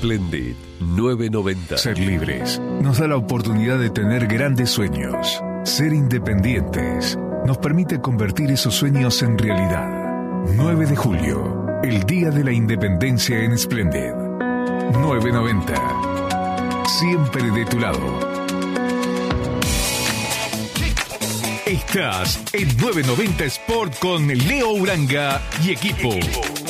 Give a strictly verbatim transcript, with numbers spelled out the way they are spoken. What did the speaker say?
Splendid nueve noventa. Ser libres nos da la oportunidad de tener grandes sueños. Ser independientes nos permite convertir esos sueños en realidad. nueve de julio, el Día de la Independencia en Splendid. nueve noventa. Siempre de tu lado. Estás en nueve noventa Sport con Leo Uranga y equipo.